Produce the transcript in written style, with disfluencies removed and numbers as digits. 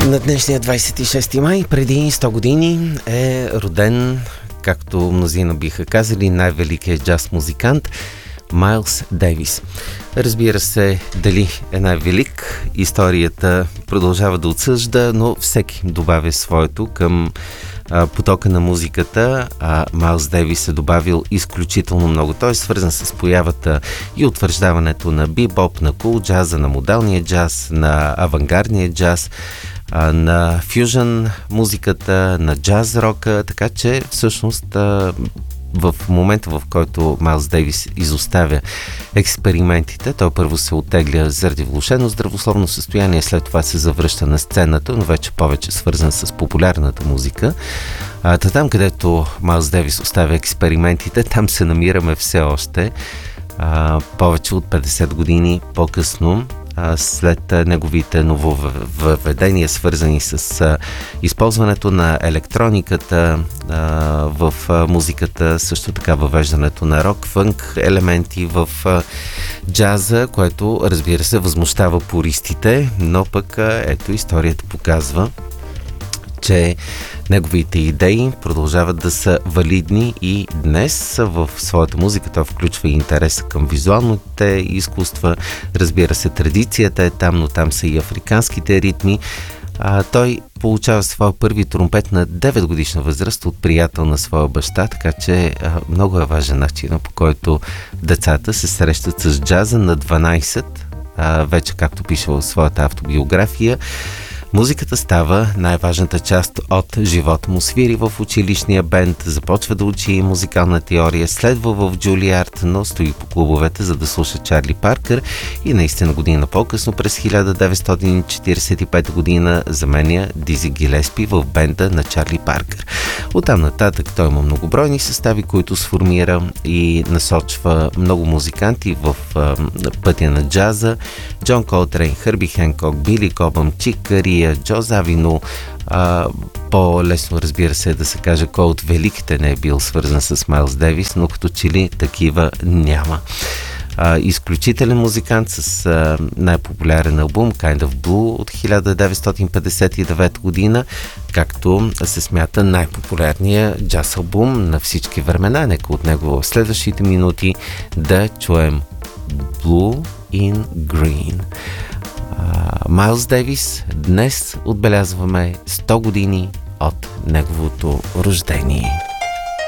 На днешния 26 май, преди 100 години, е роден, както мнозина биха казали, най-великият джаз музикант Майлс Дейвис. Разбира се, дали е най-велик, историята продължава да отсъжда, но всеки добавя своето към потока на музиката. Майлс Дейвис е добавил изключително много. Той е свързан с появата и утвърждаването на бибоп, на кул джаза, на модалния джаз, на авангардния джаз, на фюжън музиката, на джаз рока, така че всъщност в момента, в който Майлс Дейвис изоставя експериментите, той първо се оттегля заради влошено здравословно състояние, след това се завръща на сцената, но вече повече свързан с популярната музика. Там, където Майлс Дейвис оставя експериментите, там се намираме все още, повече от 50 години по-късно, след неговите нововведения, свързани с използването на електрониката в музиката, също така въвеждането на рок, фънк елементи в джаза, което, разбира се, възмущава пуристите, но пък ето историята показва, че неговите идеи продължават да са валидни и днес в своята музика. Той включва и интереса към визуалните изкуства. Разбира се, традицията е там, но там са и африканските ритми. Той получава своя първи тромпет на 9 годишна възраст от приятел на своя баща, така че много е важен начин, по който децата се срещат с джаза. На 12, вече както пише в своята автобиография, музиката става най-важната част от живота му. Свири в училищния бенд, започва да учи музикална теория, следва в Джулиард, но стои по клубовете, за да слуша Чарли Паркър и наистина година по-късно, през 1945 година, заменя Дизи Гилеспи в бенда на Чарли Паркър. Оттам нататък той има многобройни състави, които сформира и насочва много музиканти в пътя на джаза. Джон Колтрейн, Хърби Хенкок, Били Кобъм, Чик Кария, Джо Завино. По-лесно, разбира се, да се каже кой от великите не е бил свързан с Майлс Дейвис, но като че ли такива няма. Изключителен музикант с най-популярен албум Kind of Blue от 1959 година, както се смята най-популярният джаз албум на всички времена. Нека от него в следващите минути да чуем Blue in Green. Майлс Дейвис, днес отбелязваме 100 години от неговото рождение.